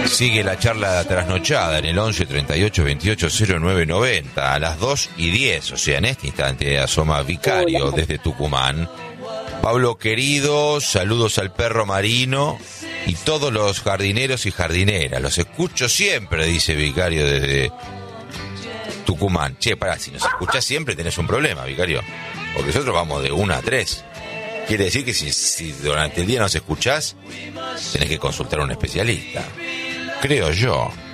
Sigue la charla trasnochada en el 11 38 28 09 90 a las 2:10, o sea, en este instante asoma Vicario desde Tucumán. Pablo querido, saludos al perro Marino y todos los jardineros y jardineras. Los escucho siempre, dice Vicario desde Tucumán. Che, pará, si nos escuchás siempre tenés un problema, Vicario, porque nosotros vamos de 1 a 3. Quiere decir que si durante el día nos escuchás, tenés que consultar a un especialista. Creo yo.